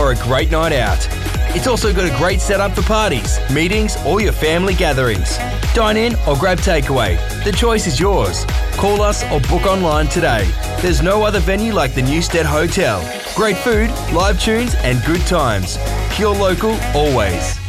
or a great night out. It's also got a great setup for parties, meetings, or your family gatherings. Dine in or grab takeaway. The choice is yours. Call us or book online today. There's no other venue like the Newstead Hotel. Great food, live tunes, and good times. Pure local always.